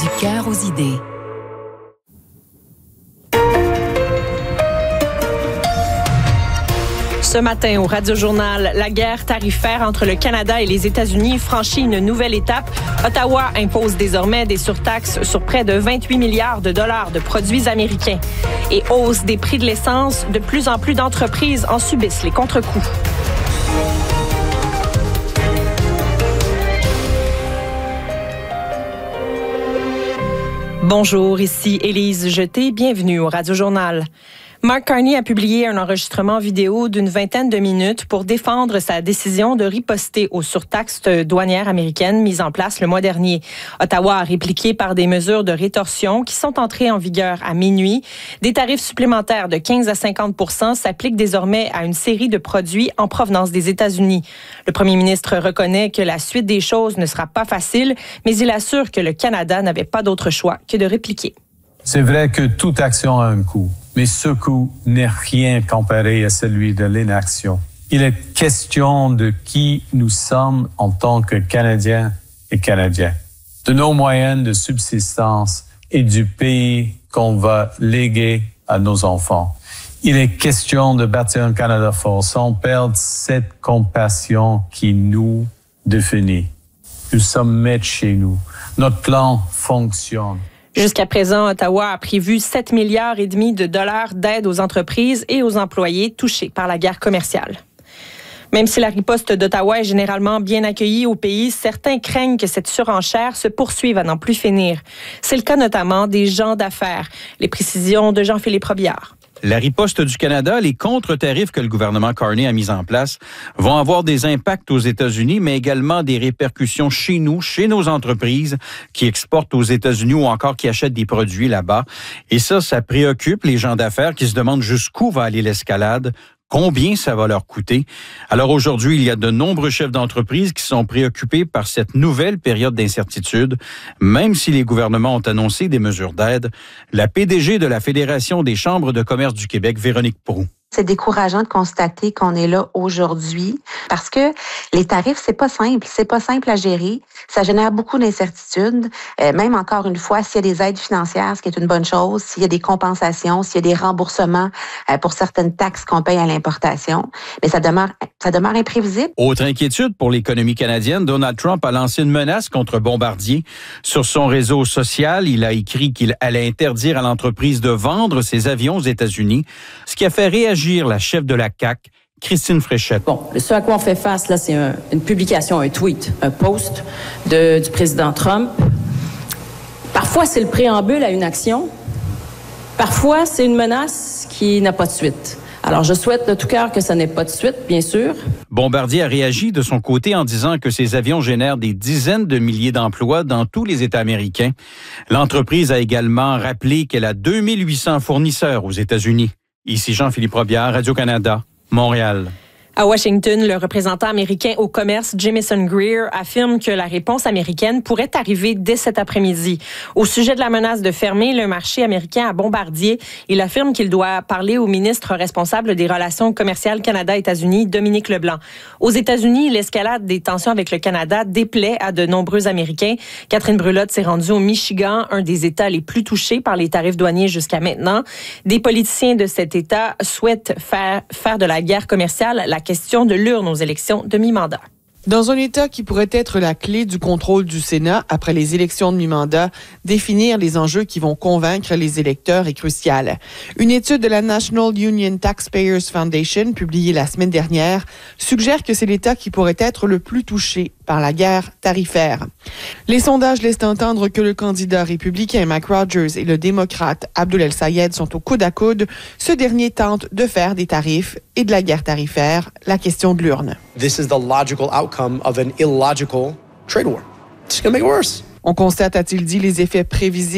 Du cœur aux idées. Ce matin, au Radio-Journal, la guerre tarifaire entre le Canada et les États-Unis franchit une nouvelle étape. Ottawa impose désormais des surtaxes sur près de 28 milliards de dollars de produits américains. Et hausse des prix de l'essence, de plus en plus d'entreprises en subissent les contre-coups. Bonjour, ici Élise Jeté. Bienvenue au Radio-Journal. Mark Carney a publié un enregistrement vidéo d'une vingtaine de minutes pour défendre sa décision de riposter aux surtaxes douanières américaines mises en place le mois dernier. Ottawa a répliqué par des mesures de rétorsion qui sont entrées en vigueur à minuit. Des tarifs supplémentaires de 15 à 50 % s'appliquent désormais à une série de produits en provenance des États-Unis. Le premier ministre reconnaît que la suite des choses ne sera pas facile, mais il assure que le Canada n'avait pas d'autre choix que de répliquer. C'est vrai que toute action a un coût, mais ce coût n'est rien comparé à celui de l'inaction. Il est question de qui nous sommes en tant que Canadiens et Canadiens, de nos moyens de subsistance et du pays qu'on va léguer à nos enfants. Il est question de bâtir un Canada fort sans perdre cette compassion qui nous définit. Nous sommes maîtres chez nous. Notre plan fonctionne. Jusqu'à présent, Ottawa a prévu 7,5 milliards de dollars d'aide aux entreprises et aux employés touchés par la guerre commerciale. Même si la riposte d'Ottawa est généralement bien accueillie au pays, certains craignent que cette surenchère se poursuive à n'en plus finir. C'est le cas notamment des gens d'affaires. Les précisions de Jean-Philippe Robillard. La riposte du Canada, les contre-tarifs que le gouvernement Carney a mis en place vont avoir des impacts aux États-Unis, mais également des répercussions chez nous, chez nos entreprises qui exportent aux États-Unis ou encore qui achètent des produits là-bas. Et ça préoccupe les gens d'affaires qui se demandent jusqu'où va aller l'escalade. Combien ça va leur coûter? Alors aujourd'hui, il y a de nombreux chefs d'entreprise qui sont préoccupés par cette nouvelle période d'incertitude. Même si les gouvernements ont annoncé des mesures d'aide, la PDG de la Fédération des chambres de commerce du Québec, Véronique Proulx. C'est décourageant de constater qu'on est là aujourd'hui parce que les tarifs, c'est pas simple à gérer. Ça génère beaucoup d'incertitudes. Même encore une fois, s'il y a des aides financières, ce qui est une bonne chose, s'il y a des compensations, s'il y a des remboursements pour certaines taxes qu'on paye à l'importation, mais ça demeure imprévisible. Autre inquiétude pour l'économie canadienne, Donald Trump a lancé une menace contre Bombardier. Sur son réseau social, il a écrit qu'il allait interdire à l'entreprise de vendre ses avions aux États-Unis, ce qui a fait réagir la chef de la CAQ, Christine Fréchette. Bon, ce à quoi on fait face, là, c'est une publication, un tweet, un post du président Trump. Parfois, c'est le préambule à une action. Parfois, c'est une menace qui n'a pas de suite. Alors, je souhaite de tout cœur que ça n'ait pas de suite, bien sûr. Bombardier a réagi de son côté en disant que ces avions génèrent des dizaines de milliers d'emplois dans tous les États américains. L'entreprise a également rappelé qu'elle a 2800 fournisseurs aux États-Unis. Ici Jean-Philippe Robillard, Radio-Canada, Montréal. À Washington, le représentant américain au commerce, Jamieson Greer, affirme que la réponse américaine pourrait arriver dès cet après-midi. Au sujet de la menace de fermer le marché américain à Bombardier, il affirme qu'il doit parler au ministre responsable des relations commerciales Canada-États-Unis, Dominique Leblanc. Aux États-Unis, l'escalade des tensions avec le Canada déplaît à de nombreux Américains. Catherine Brulotte s'est rendue au Michigan, un des États les plus touchés par les tarifs douaniers jusqu'à maintenant. Des politiciens de cet État souhaitent faire de la guerre commerciale la question de l'urne aux élections de mi-mandat. Dans un État qui pourrait être la clé du contrôle du Sénat après les élections de mi-mandat, définir les enjeux qui vont convaincre les électeurs est crucial. Une étude de la National Union Taxpayers Foundation, publiée la semaine dernière, suggère que c'est l'État qui pourrait être le plus touché par la guerre tarifaire. Les sondages laissent entendre que le candidat républicain Mike Rogers et le démocrate Abdul El-Sayed sont au coude à coude. Ce dernier tente de faire des tarifs et de la guerre tarifaire la question de l'urne. This is the logical outcome of an illogical trade war. It's going to make it worse. On constate, a-t-il dit, les effets prévisibles